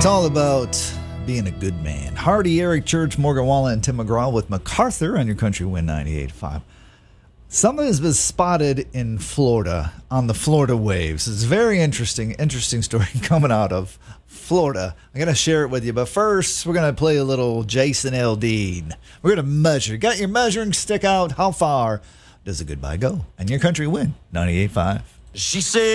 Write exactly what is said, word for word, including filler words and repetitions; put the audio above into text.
It's all about being a good man. Hardy, Eric Church, Morgan Wallen, and Tim McGraw with MacArthur on your Country Wind ninety-eight point five. Something has been spotted in Florida on the Florida waves. It's a very interesting, interesting story coming out of Florida. I'm going to share it with you. But first, we're going to play a little Jason Aldean. We're going to measure. Got your measuring stick out? How far does a goodbye go? And your Country Wind ninety-eight point five. She said.